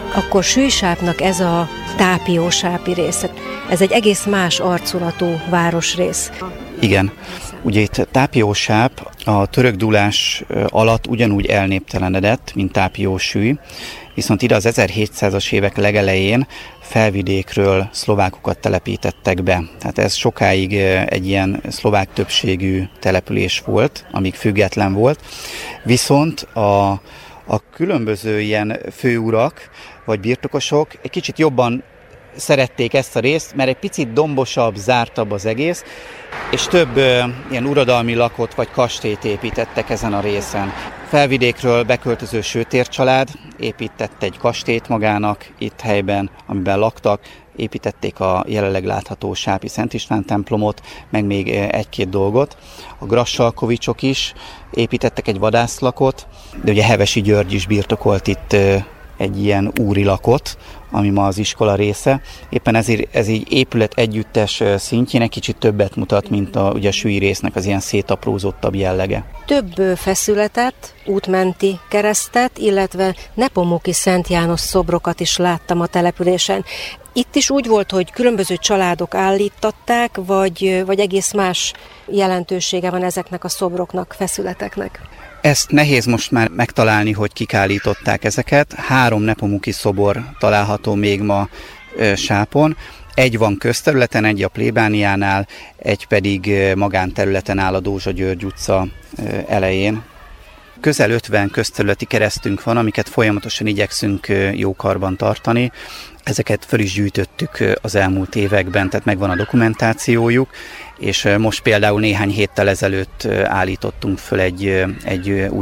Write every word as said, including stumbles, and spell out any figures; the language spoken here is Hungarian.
Akkor Sűjsápnak ez a tápiósápi része. Ez egy egész más arculatú városrész. Igen. Ugye itt Tápiósáp a török dúlás alatt ugyanúgy elnéptelenedett, mint Tápiósüly, viszont ide az ezerhétszázas évek legelején felvidékről szlovákokat telepítettek be. Tehát ez sokáig egy ilyen szlovák többségű település volt, amíg független volt. Viszont a, a különböző ilyen főurak vagy birtokosok egy kicsit jobban szerették ezt a részt, mert egy picit dombosabb, zártabb az egész, és több ö, ilyen uradalmi lakot vagy kastélyt építettek ezen a részen. Felvidékről beköltöző Sőtér család épített egy kastélyt magának itt helyben, amiben laktak, építették a jelenleg látható Sápi Szent István templomot, meg még egy-két dolgot. A Grassalkovicsok is építettek egy vadászlakot, de ugye Hevesi György is birtokolt itt ö, egy ilyen úri lakot, ami ma az iskola része. Éppen ezért ez így épület együttes szintjén egy kicsit többet mutat, mint a, ugye a sülyi résznek az ilyen szétaprózottabb jellege. Több feszületet, útmenti keresztet, illetve Nepomuki Szent János szobrokat is láttam a településen. Itt is úgy volt, hogy különböző családok állítatták, vagy, vagy egész más jelentősége van ezeknek a szobroknak, feszületeknek? Ezt nehéz most már megtalálni, hogy kik állították ezeket. Három Nepomuki szobor található még ma ö, Sápon. Egy van közterületen, egy a plébániánál, egy pedig magánterületen áll a Dózsa György utca ö, elején. Közel ötven közterületi keresztünk van, amiket folyamatosan igyekszünk jó karban tartani. Ezeket föl is gyűjtöttük az elmúlt években, tehát megvan a dokumentációjuk, és most például néhány héttel ezelőtt állítottunk föl egy, egy új